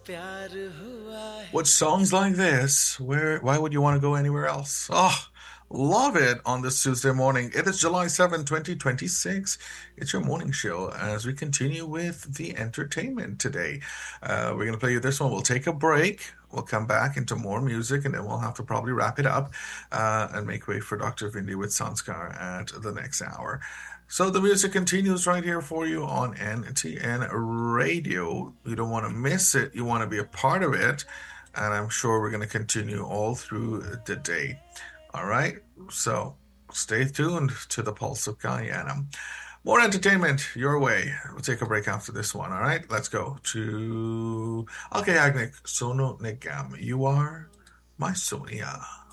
प्यार हुआ है. With songs like this, why would you want to go anywhere else? Oh, love it on this Tuesday morning. It is July 7th, 2026. It's your morning show as we continue with the entertainment today. We're going to play you this one. We'll take a break. We'll come back into more music and then we'll have to probably wrap it up and make way for Dr. Vindi with Sanskar at the next hour. So the music continues right here for you on NTN Radio. You don't want to miss it. You want to be a part of it. And I'm sure we're going to continue all through the day. All right. So stay tuned to the Pulse of Guyana. More entertainment your way. We'll take a break after this one. All right. Let's go to. Okay, Agnik. Sono Nigam. You are my Sonia.